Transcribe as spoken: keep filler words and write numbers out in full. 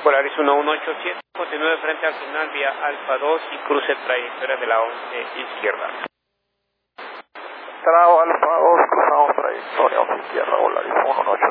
Polaris uno uno ocho siete, continúe frente al final vía Alfa dos y cruce trayectoria de la once izquierda. Bravo Alfa dos, cruzamos trayectoria once izquierda, Polaris uno uno ocho